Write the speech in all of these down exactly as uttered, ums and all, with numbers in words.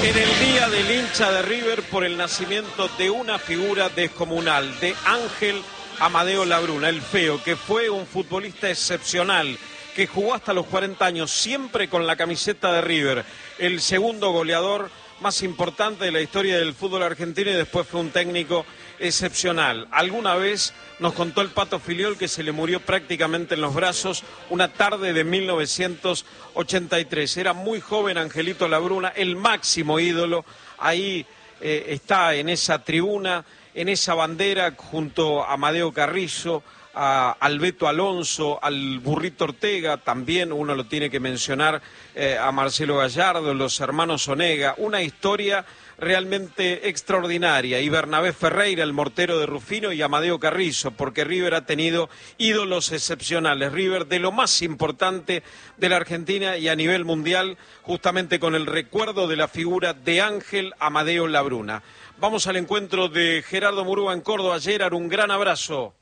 En el día del hincha de River por el nacimiento de una figura descomunal, de Ángel Amadeo Labruna, el feo, que fue un futbolista excepcional, que jugó hasta los cuarenta años, siempre con la camiseta de River, el segundo goleador más importante de la historia del fútbol argentino y después fue un técnico excepcional. Alguna vez nos contó el Pato Filiol que se le murió prácticamente en los brazos una tarde de mil novecientos ochenta y tres. Era muy joven Angelito Labruna, el máximo ídolo. Ahí eh, está en esa tribuna, en esa bandera, junto a Amadeo Carrizo, a Alberto Alonso, al Burrito Ortega, también uno lo tiene que mencionar, eh, a Marcelo Gallardo, los hermanos Onega, una historia realmente extraordinaria, y Bernabé Ferreira, el mortero de Rufino, y Amadeo Carrizo, porque River ha tenido ídolos excepcionales, River de lo más importante de la Argentina y a nivel mundial, justamente con el recuerdo de la figura de Ángel Amadeo Labruna. Vamos al encuentro de Gerardo Murúa en Córdoba. Gerard, un gran abrazo.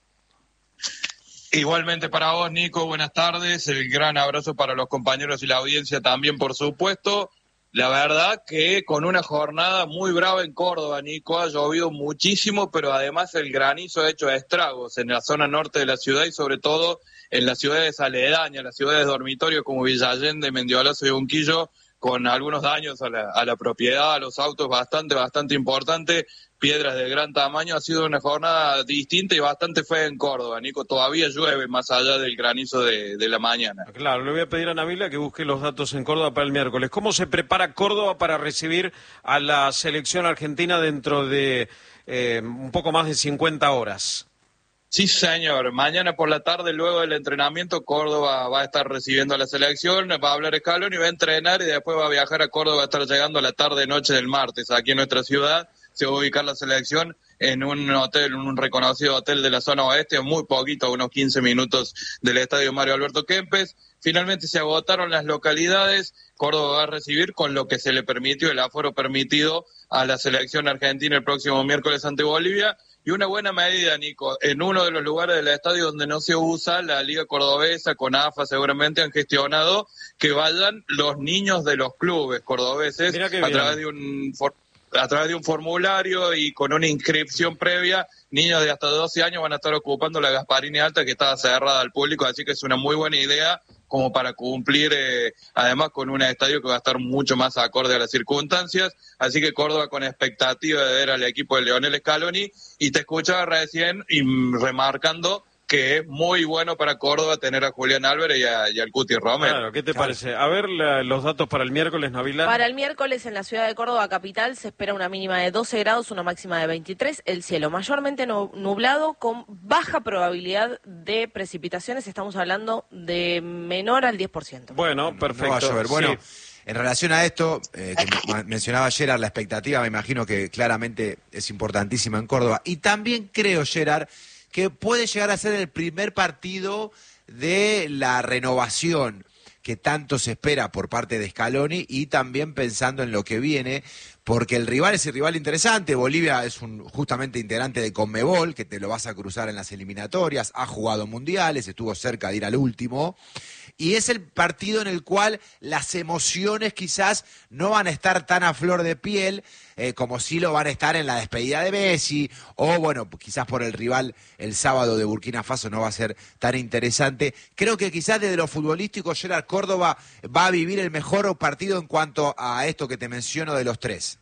Igualmente para vos, Nico, buenas tardes. El gran abrazo para los compañeros y la audiencia también, por supuesto. La verdad que con una jornada muy brava en Córdoba, Nico, ha llovido muchísimo, pero además el granizo ha hecho estragos en la zona norte de la ciudad y sobre todo en las ciudades aledañas, las ciudades dormitorios como Villa Allende, Mendiolazo y Unquillo, con algunos daños a la, a la propiedad, a los autos, bastante, bastante importante, piedras de gran tamaño. Ha sido una jornada distinta y bastante fea en Córdoba, Nico. Todavía llueve más allá del granizo de, de la mañana. Claro, le voy a pedir a Nabila que busque los datos en Córdoba para el miércoles. ¿Cómo se prepara Córdoba para recibir a la selección argentina dentro de eh, un poco más de cincuenta horas? Sí, señor. Mañana por la tarde, luego del entrenamiento, Córdoba va a estar recibiendo a la selección, va a hablar Scaloni, va a entrenar y después va a viajar a Córdoba, va a estar llegando a la tarde-noche del martes aquí en nuestra ciudad. Se va a ubicar la selección en un hotel, en un reconocido hotel de la zona oeste, muy poquito, a unos quince minutos del estadio Mario Alberto Kempes. Finalmente se agotaron las localidades. Córdoba va a recibir con lo que se le permitió, el aforo permitido a la selección argentina el próximo miércoles ante Bolivia. Y una buena medida, Nico, en uno de los lugares del estadio donde no se usa, la Liga Cordobesa, con A F A seguramente han gestionado que vayan los niños de los clubes cordobeses a través de un a través de un formulario y con una inscripción previa. Niños de hasta doce años van a estar ocupando la Gasparini Alta, que estaba cerrada al público, así que es una muy buena idea como para cumplir, eh, además con un estadio que va a estar mucho más acorde a las circunstancias. Así que Córdoba con expectativa de ver al equipo de Leonel Scaloni, y te escuchaba recién y remarcando que es muy bueno para Córdoba tener a Julián Álvarez y, a, y al Cuti Romero. Claro, ¿qué te claro. parece? A ver la, los datos para el miércoles, Nabila. Para el miércoles en la ciudad de Córdoba capital se espera una mínima de doce grados, una máxima de veintitrés, el cielo mayormente nublado con baja probabilidad de precipitaciones, estamos hablando de menor al diez por ciento. Bueno, perfecto. No va a llover. Bueno, sí. En relación a esto, eh, que me, mencionaba Gerard, la expectativa me imagino que claramente es importantísima en Córdoba. Y también creo, Gerard, que puede llegar a ser el primer partido de la renovación que tanto se espera por parte de Scaloni, y también pensando en lo que viene, porque el rival es el rival interesante. Bolivia es un justamente integrante de Conmebol, que te lo vas a cruzar en las eliminatorias, ha jugado mundiales, estuvo cerca de ir al último, y es el partido en el cual las emociones quizás no van a estar tan a flor de piel eh, como sí lo van a estar en la despedida de Messi, o bueno, quizás por el rival el sábado de Burkina Faso no va a ser tan interesante. Creo que quizás desde lo futbolístico, Gerard, Córdoba va a vivir el mejor partido en cuanto a esto que te menciono de los tres.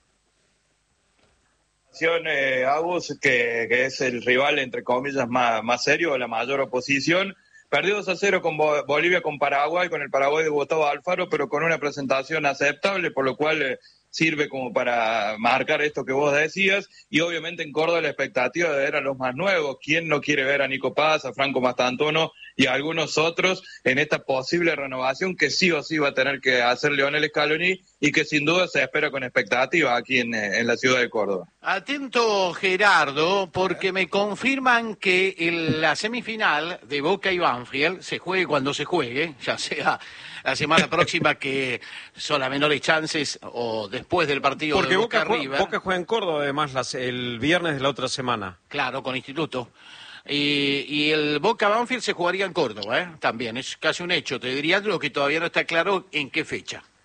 Eh, Agus, que, que es el rival entre comillas más, más serio, la mayor oposición. Perdió dos a cero con Bolivia, con Paraguay, con el Paraguay de Gustavo Alfaro, pero con una presentación aceptable, por lo cual eh, sirve como para marcar esto que vos decías. Y obviamente en Córdoba la expectativa de ver a los más nuevos. ¿Quién no quiere ver a Nico Paz, a Franco Mastantuono y a algunos otros en esta posible renovación que sí o sí va a tener que hacer Leonel Scaloni, y que sin duda se espera con expectativa aquí en, en la ciudad de Córdoba? Atento, Gerardo, porque me confirman que en la semifinal de Boca y Banfield se juegue cuando se juegue, ya sea la semana próxima, que son las menores chances, o después del partido porque de Boca, Boca River. Boca juega en Córdoba además las, el viernes de la otra semana. Claro, con Instituto. Y, y el Boca Banfield se jugaría en Córdoba, ¿eh? También, es casi un hecho. Te diría lo que todavía no está claro en qué fecha.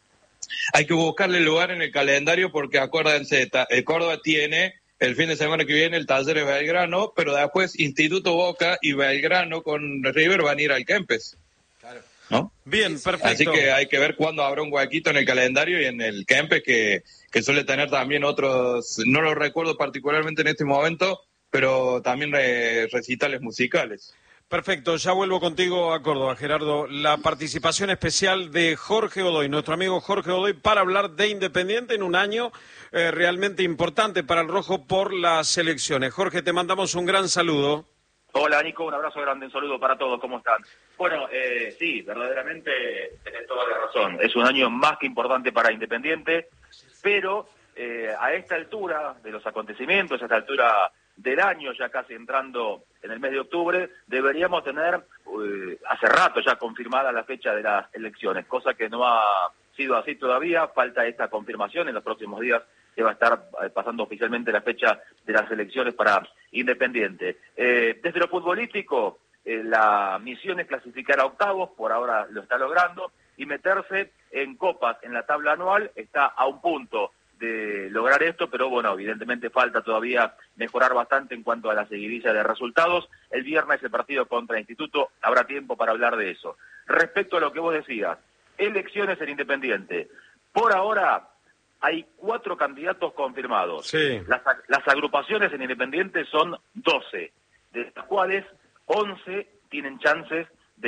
hay que buscarle lugar en el calendario porque acuérdense, ta, eh, Córdoba tiene el fin de semana que viene el Talleres Belgrano, pero después Instituto Boca y Belgrano con River van a ir al Kempes. Claro. ¿No? Bien, perfecto. Así que hay que ver cuándo habrá un huequito en el calendario y en el Kempes que, que suele tener también otros, no lo recuerdo particularmente en este momento, pero también re, recitales musicales. Perfecto, ya vuelvo contigo a Córdoba, Gerardo. La participación especial de Jorge Godoy, nuestro amigo Jorge Godoy, para hablar de Independiente en un año eh, realmente importante para el Rojo por las elecciones. Jorge, te mandamos un gran saludo. Hola, Nico, un abrazo grande, un saludo para todos, ¿cómo están? Bueno, eh, sí, verdaderamente tenés toda la razón. Es un año más que importante para Independiente, pero eh, a esta altura de los acontecimientos, a esta altura del año, ya casi entrando en el mes de octubre, deberíamos tener eh, hace rato ya confirmada la fecha de las elecciones, cosa que no ha sido así todavía. Falta esta confirmación en los próximos días, que va a estar eh, pasando oficialmente la fecha de las elecciones para Independiente. Eh, desde lo futbolístico, eh, la misión es clasificar a octavos, por ahora lo está logrando, y meterse en copas en la tabla anual. Está a un punto de lograr esto, pero bueno, evidentemente falta todavía mejorar bastante en cuanto a la seguidilla de resultados. El viernes el partido contra Instituto, habrá tiempo para hablar de eso. Respecto a lo que vos decías, elecciones en Independiente, por ahora hay cuatro candidatos confirmados. Sí. Las, las agrupaciones en Independiente son doce, de las cuales once tienen chances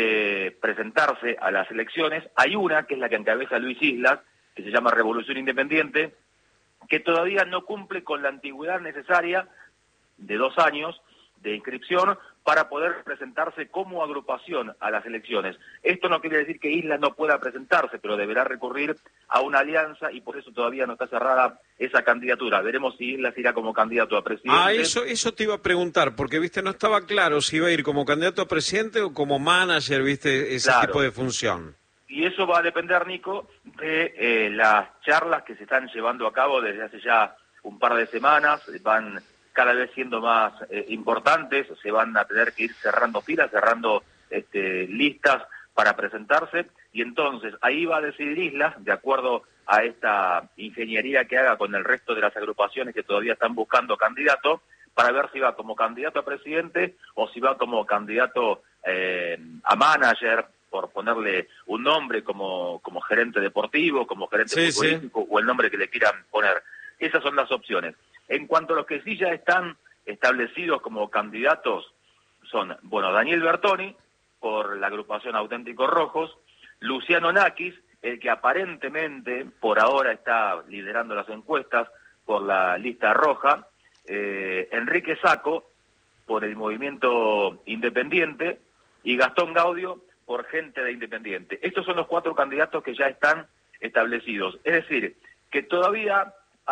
de presentarse a las elecciones. Hay una, que es la que encabeza Luis Islas, que se llama Revolución Independiente, que todavía no cumple con la antigüedad necesaria de dos años de inscripción para poder presentarse como agrupación a las elecciones. Esto no quiere decir que Islas no pueda presentarse, pero deberá recurrir a una alianza y por eso todavía no está cerrada esa candidatura. Veremos si Islas irá como candidato a presidente. Ah, eso, eso te iba a preguntar, porque viste no estaba claro si iba a ir como candidato a presidente o como manager, viste, ese Claro. tipo de función. Y eso va a depender, Nico, de eh, las charlas que se están llevando a cabo desde hace ya un par de semanas. Van cada vez siendo más eh, importantes, se van a tener que ir cerrando filas, cerrando este, listas para presentarse, y entonces ahí va a decidir Islas, de acuerdo a esta ingeniería que haga con el resto de las agrupaciones que todavía están buscando candidato, para ver si va como candidato a presidente o si va como candidato eh, a manager, por ponerle un nombre, como, como gerente deportivo, como gerente Sí, futbolístico, sí. o el nombre que le quieran poner. Esas son las opciones. En cuanto a los que sí ya están establecidos como candidatos, son, bueno, Daniel Bertoni, por la agrupación Auténticos Rojos, Luciano Nakis, el que aparentemente por ahora está liderando las encuestas por la lista roja, eh, Enrique Sacco, por el movimiento Independiente, y Gastón Gaudio, por Gente de Independiente. Estos son los cuatro candidatos que ya están establecidos. Es decir, que todavía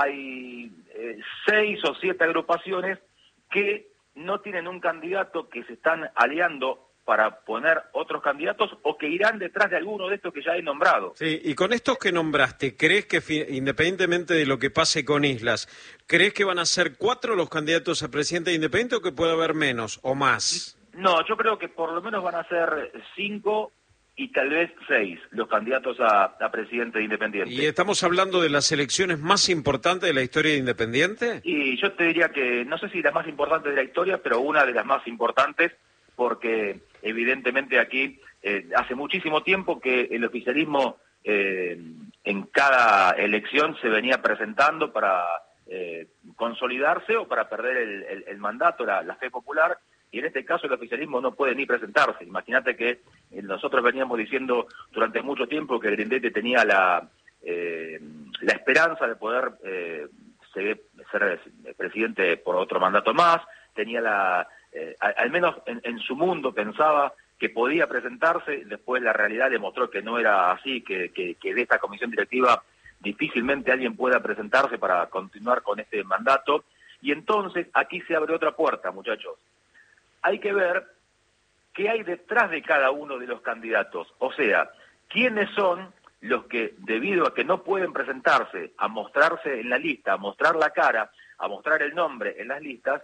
hay eh, seis o siete agrupaciones que no tienen un candidato, que se están aliando para poner otros candidatos o que irán detrás de alguno de estos que ya he nombrado. Sí, y con estos que nombraste, ¿crees que, independientemente de lo que pase con Islas, ¿crees que van a ser cuatro los candidatos a presidente de Independiente o que puede haber menos o más? No, yo creo que por lo menos van a ser cinco y tal vez seis los candidatos a, a presidente de Independiente. ¿Y estamos hablando de las elecciones más importantes de la historia de Independiente? Y yo te diría que, no sé si la más importante de la historia, pero una de las más importantes, porque evidentemente aquí eh, hace muchísimo tiempo que el oficialismo eh, en cada elección se venía presentando para eh, consolidarse o para perder el, el, el mandato, la, la fe popular, y en este caso el oficialismo no puede ni presentarse. Imagínate que eh, nosotros veníamos diciendo durante mucho tiempo que Grindetti tenía la, eh, la esperanza de poder eh, ser, ser presidente por otro mandato más, tenía la, eh, al, al menos en, en su mundo pensaba que podía presentarse, después la realidad demostró que no era así, que, que, que de esta comisión directiva difícilmente alguien pueda presentarse para continuar con este mandato, y entonces aquí se abre otra puerta, muchachos. Hay que ver qué hay detrás de cada uno de los candidatos, o sea, quiénes son los que, debido a que no pueden presentarse, a mostrarse en la lista, a mostrar la cara, a mostrar el nombre en las listas,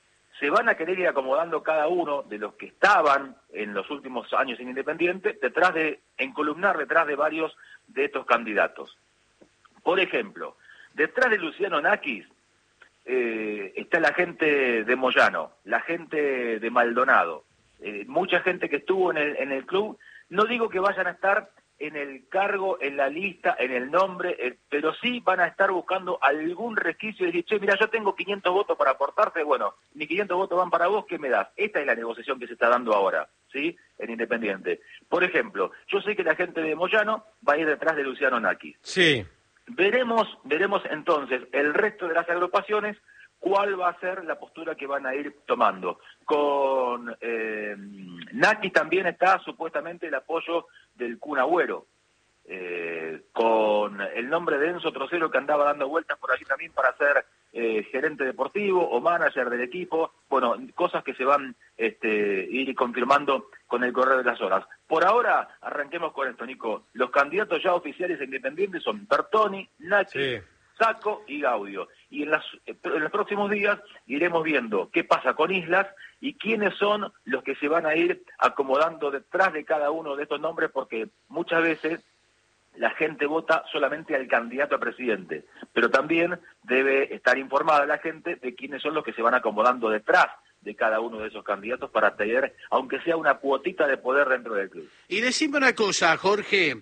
se van a querer ir acomodando cada uno de los que estaban en los últimos años en Independiente, detrás de, encolumnar detrás de varios de estos candidatos. Por ejemplo, detrás de Luciano Nakis eh, está la gente de Moyano, la gente de Maldonado, eh, mucha gente que estuvo en el, en el club. No digo que vayan a estar en el cargo, en la lista, en el nombre, eh, pero sí van a estar buscando algún resquicio y decir, che, mira, yo tengo quinientos votos para aportarte, bueno, mis quinientos votos van para vos, ¿qué me das? Esta es la negociación que se está dando ahora, ¿sí? En Independiente. Por ejemplo, yo sé que la gente de Moyano va a ir detrás de Luciano Nakis. Sí. Veremos, veremos entonces el resto de las agrupaciones cuál va a ser la postura que van a ir tomando. Con eh, Nakis también está supuestamente el apoyo del Kun Agüero, eh, con el nombre de Enzo Trocero que andaba dando vueltas por allí también para ser eh, gerente deportivo o manager del equipo. Bueno, cosas que se van este, ir confirmando con el correr de las horas. Por ahora, arranquemos con esto, Nico. Los candidatos ya oficiales e independientes son Bertoni, Nakis, sí, Sacco y Gaudio. Y en, las, en los próximos días iremos viendo qué pasa con Islas y quiénes son los que se van a ir acomodando detrás de cada uno de estos nombres, porque muchas veces la gente vota solamente al candidato a presidente, pero también debe estar informada la gente de quiénes son los que se van acomodando detrás de cada uno de esos candidatos para tener, aunque sea una cuotita de poder dentro del club. Y decime una cosa, Jorge,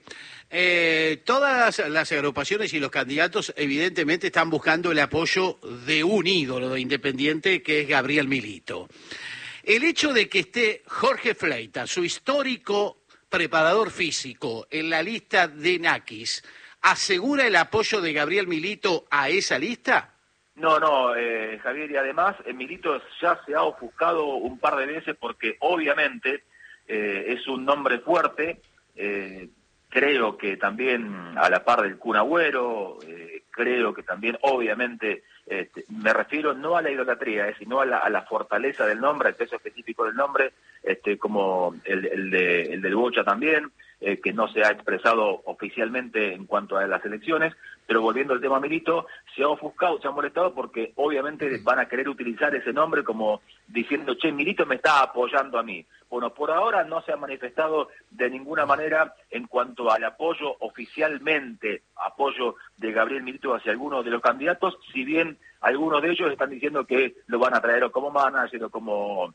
eh, todas las, las agrupaciones y los candidatos evidentemente están buscando el apoyo de un ídolo de Independiente, que es Gabriel Milito. El hecho de que esté Jorge Fleita, su histórico preparador físico, en la lista de Nakis, ¿asegura el apoyo de Gabriel Milito a esa lista? No, no, eh, Javier, y además eh, Milito ya se ha ofuscado un par de veces porque obviamente eh, es un nombre fuerte, eh, creo que también a la par del Kun Agüero, eh, creo que también obviamente, este, me refiero no a la idolatría, eh, sino a la, a la fortaleza del nombre, al peso específico del nombre, este, como el, el, de, el del Bocha también, eh, que no se ha expresado oficialmente en cuanto a las elecciones. Pero volviendo al tema Milito, se ha ofuscado, se ha molestado porque obviamente van a querer utilizar ese nombre como diciendo, che, Milito me está apoyando a mí. Bueno, por ahora no se ha manifestado de ninguna manera en cuanto al apoyo oficialmente, apoyo de Gabriel Milito hacia algunos de los candidatos, si bien algunos de ellos están diciendo que lo van a traer o como manager o como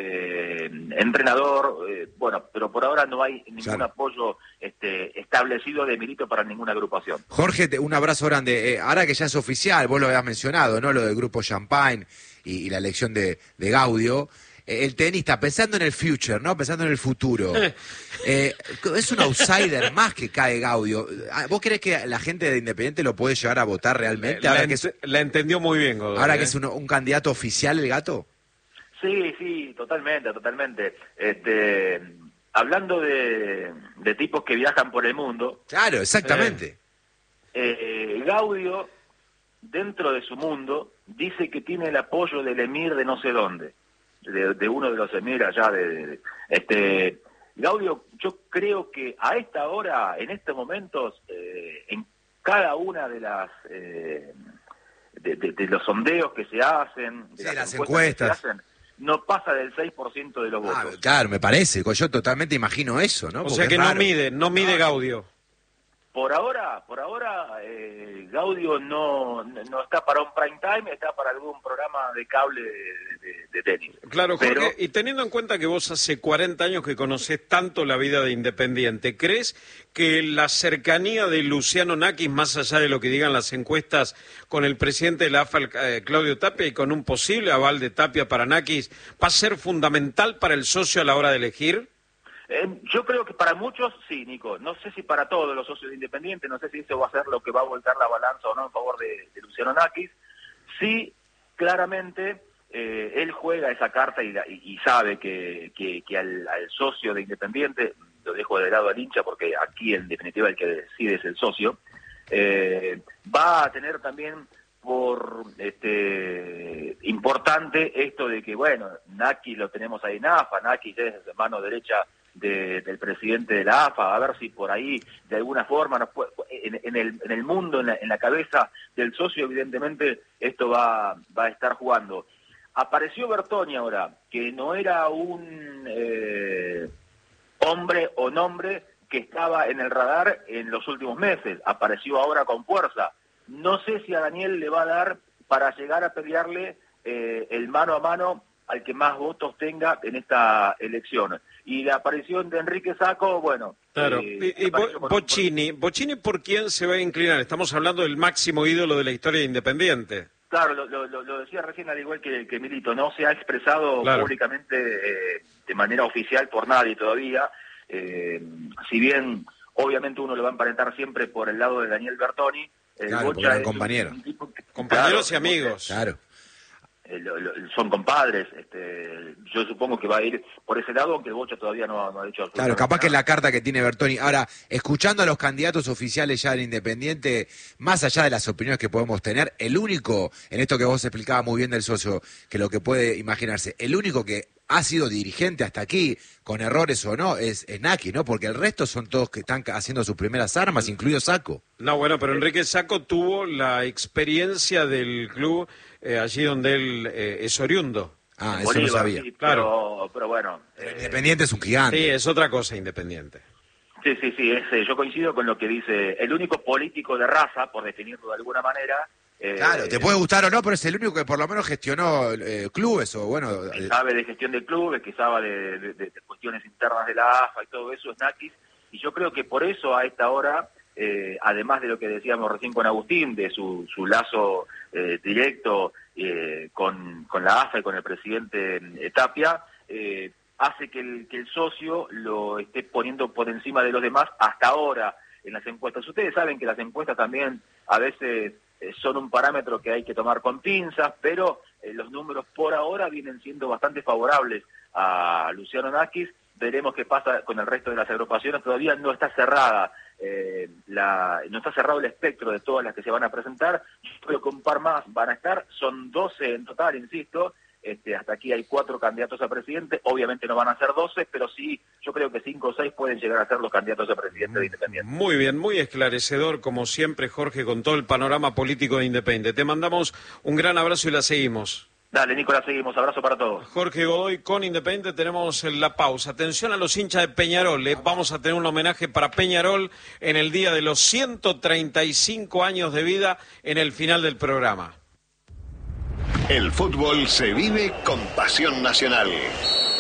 eh, entrenador, eh, bueno, pero por ahora no hay ningún claro. apoyo este, establecido de Milito para ninguna agrupación. Jorge, un abrazo grande. Eh, ahora que ya es oficial, vos lo habías mencionado, ¿no? Lo del grupo Champagne y, y la elección de, de Gaudio. Eh, el tenista, pensando en el future, ¿no? Pensando en el futuro. Eh, es un outsider más que cae Gaudio. ¿Vos crees que la gente de Independiente lo puede llegar a votar realmente? La, ahora la, que es, la entendió muy bien, Godoy, ahora ¿eh? que es un, un candidato oficial el Gato. Sí, sí, totalmente, totalmente. Este, hablando de, de tipos que viajan por el mundo. Claro, exactamente. Eh, eh, Gaudio, dentro de su mundo, dice que tiene el apoyo del emir de no sé dónde, de, de uno de los emir allá de, de, de este Gaudio. Yo creo que a esta hora, en estos momentos, eh, en cada una de las eh, de, de, de los sondeos que se hacen, de sí, las, las encuestas, encuestas, que se hacen, no pasa del seis por ciento de los votos. Ah, claro, me parece, yo totalmente imagino eso, ¿no? O Porque sea que es no raro. mide, no mide No, Gaudio. Por ahora, por ahora, eh, Gaudio no, no está para un prime time, está para algún programa de cable de, de, de tenis. Claro, Jorge, Pero, y teniendo en cuenta que vos hace cuarenta años que conocés tanto la vida de Independiente, ¿crees que la cercanía de Luciano Nakis, más allá de lo que digan las encuestas, con el presidente de la A F A, eh, Claudio Tapia, y con un posible aval de Tapia para Nakis, va a ser fundamental para el socio a la hora de elegir? Eh, yo creo que para muchos sí, Nico. No sé si para todos los socios de Independiente, no sé si eso va a ser lo que va a volcar la balanza o no en favor de, de Luciano Nakis. Sí, claramente, eh, él juega esa carta y, la, y, y sabe que, que, que al, al socio de Independiente, lo dejo de lado al hincha porque aquí en definitiva el que decide es el socio, eh, va a tener también por este importante esto de que, bueno, Nakis lo tenemos ahí en A F A, Nakis es mano derecha De, del presidente de la A F A, a ver si por ahí de alguna forma nos puede, en, en, el, en el mundo, en la, en la cabeza del socio, evidentemente esto va, va a estar jugando. Apareció Bertoni ahora, que no era un eh, hombre o nombre que estaba en el radar en los últimos meses, apareció ahora con fuerza. no sé si a Daniel le va a dar para llegar a pelearle eh, el mano a mano al que más votos tenga en esta elección. Y la aparición de Enrique Sacco, bueno... Claro, eh, y, y Bo, Bocchini, un... Bocchini, ¿por quién se va a inclinar? Estamos hablando del máximo ídolo de la historia de Independiente. Claro, lo, lo, lo decía recién, al igual que, que Milito, no se ha expresado claro. públicamente eh, de manera oficial por nadie todavía. Eh, si bien, obviamente, uno lo va a emparentar siempre por el lado de Daniel Bertoni. El claro, Bocha es compañero. Un, un tipo que, compañeros claro, y amigos. Claro. Eh, lo, lo, son compadres, este, yo supongo que va a ir por ese lado, aunque el Bocha todavía no, no ha dicho absolutamente Claro, capaz nada. que es la carta que tiene Bertoni. Ahora, escuchando a los candidatos oficiales ya del Independiente, más allá de las opiniones que podemos tener, el único, en esto que vos explicabas muy bien del socio, que lo que puede imaginarse, el único que ha sido dirigente hasta aquí, con errores o no, es, es Naki, ¿no? Porque el resto son todos que están haciendo sus primeras armas, incluido Sacco. No, bueno, pero Enrique Sacco tuvo la experiencia del club eh, allí donde él eh, es oriundo. Ah, eso Bolívar, no sabía. Sí, claro. Pero, pero bueno. El eh, Independiente es un gigante. Sí, es otra cosa Independiente. Sí, sí, sí, es, eh, yo coincido con lo que dice el único político de raza, por definirlo de alguna manera. Eh, Claro, te puede gustar o no, pero es el único que por lo menos gestionó eh, clubes o bueno... que eh, sabe de gestión de clubes, que sabe de, de- de- de cuestiones internas de la A F A y todo eso, es Nakis. Y yo creo que por eso a esta hora, eh, además de lo que decíamos recién con Agustín, de su, su lazo eh, directo eh, con, con la A F A y con el presidente eh, Tapia, eh, hace que el, que el socio lo esté poniendo por encima de los demás hasta ahora en las encuestas. Ustedes saben que las encuestas también a veces eh, son un parámetro que hay que tomar con pinzas, pero eh, los números por ahora vienen siendo bastante favorables a Luciano Nakis. Veremos qué pasa con el resto de las agrupaciones. Todavía no está cerrada, eh, la, no está cerrado el espectro de todas las que se van a presentar. Yo creo que un par más van a estar. Son doce en total, insisto. Este, hasta aquí hay cuatro candidatos a presidente. Obviamente no van a ser doce, pero sí, yo creo que cinco o seis pueden llegar a ser los candidatos a presidente de Independiente. Muy bien, muy esclarecedor, como siempre, Jorge, con todo el panorama político de Independiente. Te mandamos un gran abrazo y la seguimos. Dale, Nicolás, seguimos. Abrazo para todos. Jorge Godoy con Independiente, tenemos la pausa. Atención a los hinchas de Peñarol, eh. vamos a tener un homenaje para Peñarol en el día de los ciento treinta y cinco años de vida en el final del programa. El fútbol se vive con pasión nacional.